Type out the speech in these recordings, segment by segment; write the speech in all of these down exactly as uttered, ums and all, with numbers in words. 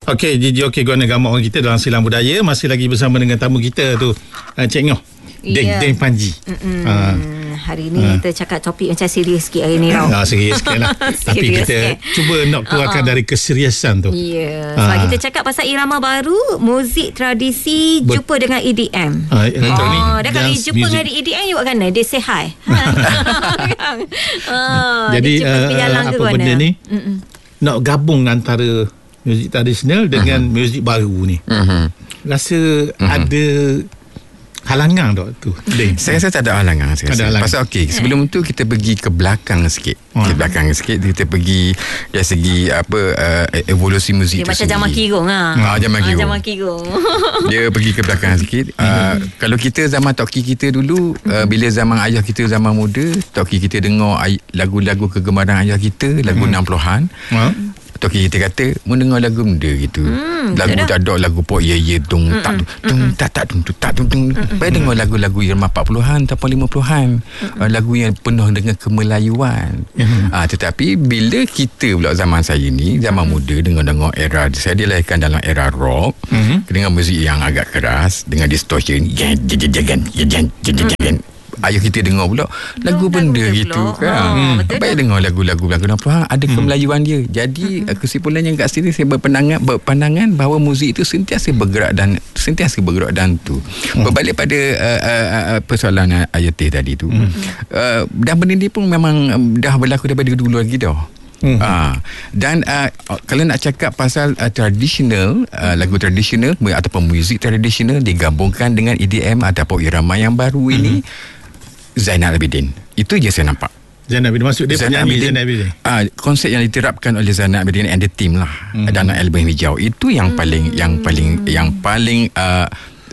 Okey, J J Okey Guana Gambar orang kita dalam Silang Budaya masih lagi bersama dengan tamu kita tu, uh, Cik Ngoh, Deng yeah. Deng Panji. Uh. Hari ni uh. kita cakap topik macam serius sikit hari ni tau. Ah, serius sikit lah. Tapi kita sikit. cuba nak keluarkan uh-uh. dari keseriusan tu. Ya, yeah. sebab uh. kita cakap pasal irama baru, muzik tradisi Ber- jumpa dengan E D M. Uh, oh, dan kalau jumpa dengan E D M, you buat kan dia say hi. uh, Jadi uh, apa benda ni? Mm-mm. Nak gabung antara muzik tradisional dengan uh-huh. muzik baru ni. Uh-huh. Rasa uh-huh. ada halangan tak tu? Deng. Saya rasa tak ada halangan. Saya rasa. Halangan. Pasal okey, sebelum tu kita pergi ke belakang sikit. Uh-huh. Ke belakang sikit kita pergi dari segi apa uh, evolusi muzik dia tu macam sendiri. Zaman Kirong ah. Ah, zaman Kirong. Ah, zaman Kirong. Dia pergi ke belakang sikit. Uh, kalau kita zaman toki kita dulu, uh, bila zaman ayah kita zaman muda, toki kita dengar ay- lagu-lagu kegemaran ayah kita, lagu hmm. enam puluhan. Uh-huh. Toki kita kata mendengar lagu benda gitu. Hmm, lagu tak ada lagu pop ye ye tung tak tung tak tak tung tak tung tung. Baik dengar lagu-lagu irama empat puluhan ataupun lima puluhan. Uh, lagu yang penuh dengan kemelayuan. Mm-hmm. Ah, tetapi bila kita pula zaman saya ni, zaman mm-hmm. muda dengar-dengar era, saya dilahirkan dalam era rock, mm-hmm. dengan muzik yang agak keras dengan distortion. Jangan jangan jangan ayah kita dengar pula lagu Dong, benda lagu gitu pula. Kan. Hmm. Baik dengar lagu-lagu lagu enam puluhan ada hmm. kemelayuan dia. Jadi hmm. kesimpulannya kat sini saya berpandangan berpandangan bahawa muzik itu sentiasa bergerak dan sentiasa bergerak dan tu. Hmm. Berbalik pada uh, uh, persoalan ayah teh tadi tu. Hmm. Uh, dan benda ni pun memang dah berlaku daripada dulu lagi dah. Hmm. Uh, dan uh, kalau nak cakap pasal uh, tradisional, uh, lagu tradisional ataupun muzik tradisional digabungkan dengan E D M ataupun irama yang baru hmm. ini, Zainal Abidin. Itu je saya nampak. Zainal Abidin maksud dia Zainal penyanyi Abidin, Zainal Abidin. Ah, konsep yang diterapkan oleh Zainal Abidin and the team lah hmm. dalam album Hijau itu yang paling hmm. yang paling yang paling uh,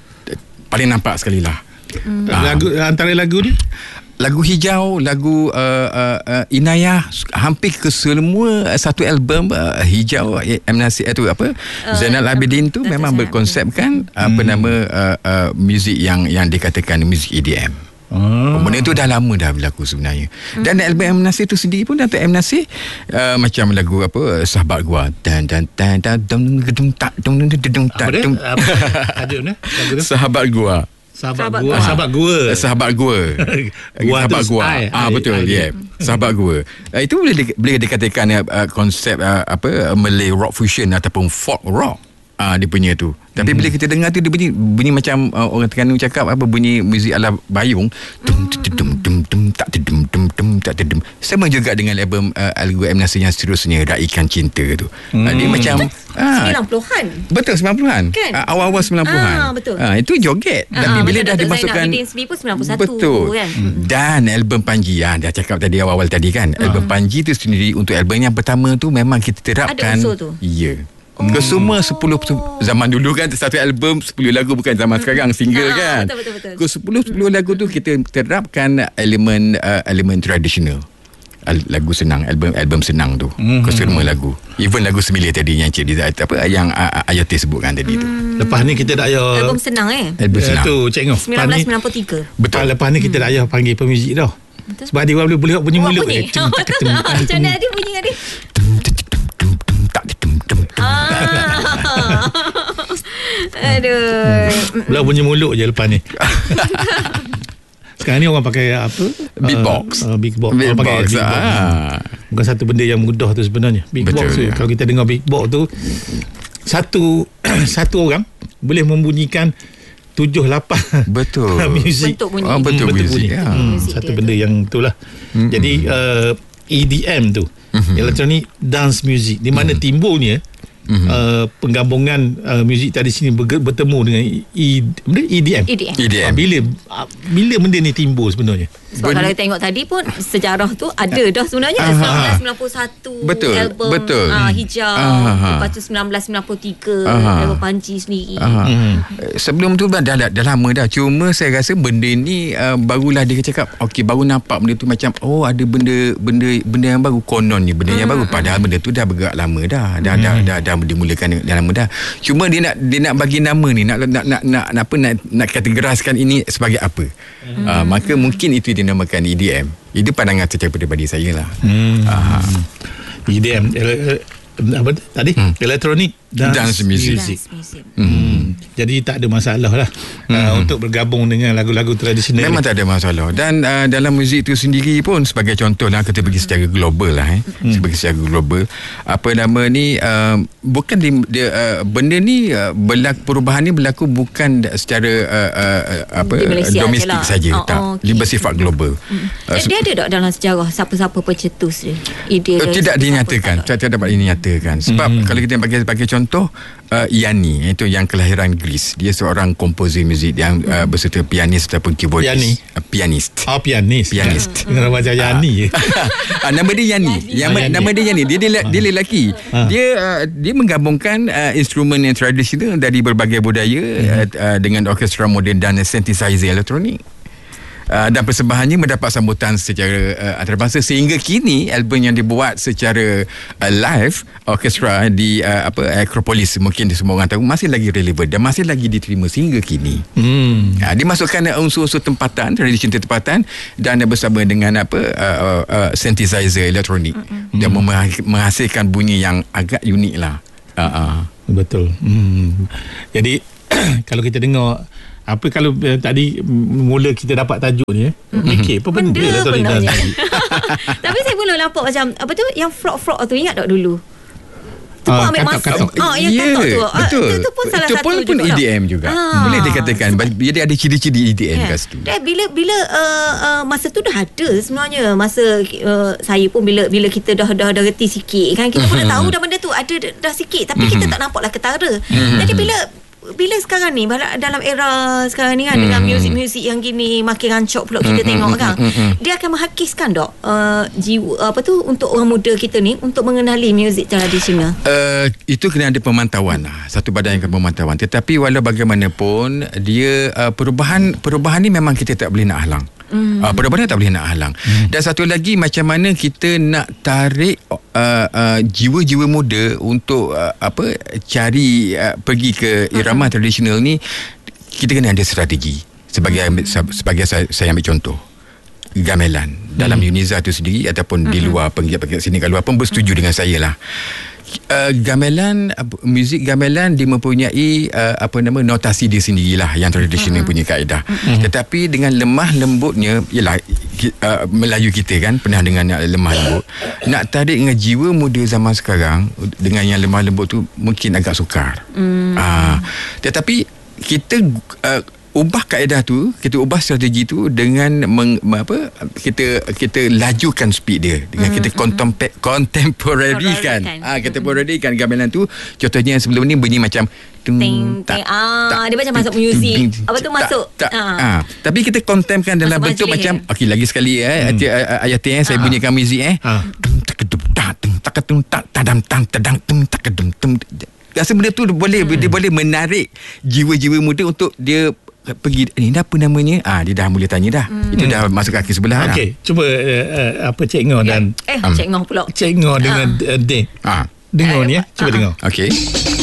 paling nampak sekali lah. Hmm. Uh, lagu antara lagu ni lagu Hijau, lagu uh, uh, uh, Inayah, hampir ke semua uh, satu album uh, Hijau M Nasir itu apa uh, Zainal Abidin tu memang berkonsepkan hmm. apa nama uh, uh, muzik yang yang dikatakan muzik E D M. Oh. Benda tu dah lama dah berlaku sebenarnya. Hmm. Dan album M Nasir tu sendiri pun Datuk M Nasir uh, macam lagu apa Sahabat Gua dan dan dan dan gedung tak dum dum tak dum ada ni lagu tu Sahabat Gua. Sahabat, sahabat gua, gua. Sahabat gua. Sahabat gua. gua sahabat gua. I, ah I, betul, ya. Yeah. Sahabat gua. Uh, itu boleh di, boleh dikatakan uh, konsep uh, apa Malay rock fusion ataupun folk rock. Ah uh, dia punya tu. Tapi mm-hmm. bila kita dengar tu dia bunyi bunyi macam uh, orang Terengganu cakap apa bunyi muzik ala bayung. Tum tum tum tum tak tum tum tum tak tum. Sama juga dengan album uh, album M Nasir yang seterusnya Raikan Cinta tu. Mm. Uh, dia macam sembilan puluhan. Betul sembilan puluhan. Kan? Uh, awal-awal sembilan puluhan. Ah betul. Ah uh, itu joget. Uh, Tapi bila dah dimasukkan sembilan puluh satu betul. Kan? Dan album Panji ah dah cakap tadi awal-awal tadi kan. Uh. Album Panji tu sendiri untuk album yang pertama tu memang kita terapkan. Ada unsur tu. Ya. Oh. Ke semua sepuluh zaman dulu kan satu album sepuluh lagu bukan zaman hmm. sekarang single ah, kan. Betul betul betul. Ke sepuluh sepuluh lagu tu kita terapkan elemen uh, elemen tradisional. Lagu senang, album album senang tu. Mm-hmm. Ke semua lagu. Even lagu Sembilan tadi yang Cik Diza apa yang uh, Ayah Teh sebutkan tadi tu. Hmm. Lepas ni kita dah ayah album senang eh. Album senang. Tu Cik Ngoh. sembilan belas sembilan puluh tiga. Betul. Lepas ni kita dah ayah panggil pemuzik dah. Betul. Sebab dia boleh boleh bunyi mulut. Macam mana dia bunyi tadi? Aduh. Belah bunyi mulut je lepas ni. Sekarang ni orang pakai apa? Beatbox. Uh, uh, beatbox. Beatbox. Orang pakai beatbox. Ah. Bukan satu benda yang mudah tu sebenarnya. Beatbox tu. Kalau kita dengar beatbox tu satu satu orang boleh membunyikan tujuh lapan betul muzik. Bentuk bunyi. Oh, bentuk, bentuk bunyi. Ya. Hmm, satu benda tu. Yang itulah. Mm-hmm. Jadi uh, E D M tu, mm-hmm. Electronic Dance Music, di mana mm-hmm. timbulnya mm-hmm. uh, penggabungan uh, muzik tradisi ni bertemu dengan E, E D M. E D M. E D M. Uh, bila uh, bila benda ni timbul sebenarnya? Sebab ben- kalau tengok tadi pun sejarah tu ada dah sebenarnya. Seribu sembilan ratus sembilan puluh satu betul, album betul. Uh, Hijau. Aha. Lepas tu seribu sembilan ratus sembilan puluh tiga album Panji sendiri. Hmm. Sebelum tu dah, dah, dah lama dah. Cuma saya rasa benda ni uh, barulah dia cakap okey baru nampak benda tu macam oh ada benda benda benda yang baru kononnya benda hmm. yang baru padahal benda tu dah bergerak lama dah. Dah hmm. dah, dah dah dah dimulakan dah lama dah. Cuma dia nak dia nak bagi nama ni nak nak nak nak, nak apa nak nak kategoriskan ini sebagai apa. Hmm. Uh, maka mungkin itu dinamakan E D M. Itu pandangan secara peribadi saya lah. Hmm. Uh. E D M apa tadi hmm. electronic dance, dance music, music. Dance music. Hmm. Jadi tak ada masalah lah hmm. uh, untuk bergabung dengan lagu-lagu tradisional. Memang tak ada masalah. Dan uh, dalam muzik itu sendiri pun, sebagai contoh lah, kita pergi secara global lah eh. Hmm. Sebagai secara global, apa nama ni, uh, bukan di, dia, uh, benda ni uh, berlaku, perubahan ni berlaku bukan secara uh, uh, apa domestik saja, oh, tak. Oh, okay. Dia bersifat global. Hmm. Uh, dia ada tak dalam sejarah siapa-siapa pencetus dia? Idea uh, tidak dinyatakan, tak, tak dapat dinyatakan. Sebab hmm. kalau kita bagi bagi contoh, uh, Yanni, itu yang kelahiran Greece. Dia seorang komposer muzik yang uh, berserta pianis ataupun keyboardist. Yanni? Uh, pianist. Oh, pianist. Pianist. Dengan macam Yanni. uh, nama dia Yanni. Yang oh, nama dia Yanni. Dia dia, dia lelaki. Uh. Dia uh, dia menggabungkan uh, instrumen yang tradisional dari berbagai budaya uh-huh. uh, uh, dengan orkestra moden dan synthesizer elektronik. Uh, dan persembahannya mendapat sambutan secara uh, antarabangsa sehingga kini album yang dibuat secara uh, live orkestra di uh, apa Acropolis, mungkin semua orang tahu, masih lagi relevan dan masih lagi diterima sehingga kini. Hmm. Uh, dimasukkan unsur-unsur tempatan, tradisi tempatan, dan bersama dengan apa uh, uh, uh, synthesizer elektronik hmm. dan menghasilkan bunyi yang agak unik lah. Uh, uh. Betul. Hmm. Jadi kalau kita dengar apa kalau uh, tadi mula kita dapat tajuk ni eh mm-hmm. fikir apa benda, benda lah tadi dah. Tapi saya belum nampak macam apa tu yang frog-frog tu, ingat tak dulu? Tu pun uh, ambil masa. Oh, yang yeah, katok tu. Betul. Itu, itu pun salah itu satu pun, pun E D M juga. Ah. Boleh dikatakan jadi ada ciri-ciri E D M yeah. kat situ. Dan bila bila uh, uh, masa tu dah ada sebenarnya. Masa uh, saya pun bila bila kita dah dah dah reti sikit kan, kita pun dah tahu dah benda tu ada dah sikit, tapi kita tak nampaklah ketara. Jadi bila bila sekarang ni dalam era sekarang ni kan, hmm. dengan muzik-muzik yang gini makin rancak pula kita hmm. tengok kan, hmm. dia akan menghakiskan dok uh, jiwa apa tu untuk orang muda kita ni untuk mengenali muzik tradisional. Uh, itu kena ada pemantauan lah, satu badan yang akan pemantauan. Tetapi walau bagaimanapun dia uh, perubahan perubahan ni memang kita tak boleh nak halang. Mm. Uh, perubahan tak boleh nak halang. Mm. Dan satu lagi, macam mana kita nak tarik uh, uh, jiwa-jiwa muda untuk uh, apa cari uh, pergi ke irama uh-huh. tradisional ni, kita kena ada strategi. Sebagai uh-huh. sebagai saya, saya ambil contoh gamelan dalam mm. Uniza tu sendiri ataupun uh-huh. di luar penggiat-penggiat sini kat luar pun bersetuju uh-huh. dengan saya lah. Uh, gamelan, uh, muzik gamelan dia mempunyai uh, apa nama notasi dia sendirilah yang tradisional uh-huh. punya kaedah. Uh-huh. Tetapi dengan lemah lembutnya, ialah uh, Melayu kita kan pernah dengan lemah lembut. Nak tarik dengan jiwa muda zaman sekarang dengan yang lemah lembut tu mungkin agak sukar. Uh. Uh, tetapi kita uh, ubah kaedah tu, kita ubah strategi tu dengan meng, apa kita kita lajukan speed dia dengan mm, kita contem- contemporary kan ah contemporary kan gamelan tu. Contohnya sebelum ni bunyi macam ting ting ah dia macam masuk muzik apa tu masuk ah tapi kita contemkan dalam bentuk macam okey lagi sekali eh ayat eh saya bunyikan muzik eh rasa benda tu boleh dia boleh menarik jiwa-jiwa muda untuk dia pergi ni apa namanya, ah dia dah mula tanya dah. Hmm. Itu dah masuk kaki sebelah. Okey, cuba uh, uh, apa Cik Ngor dan eh um, Cik Ngor pula. Cik Ngor dengan uh, Ding. Ah. Dengar uh, ni ya. Cuba uh, dengar. Okey.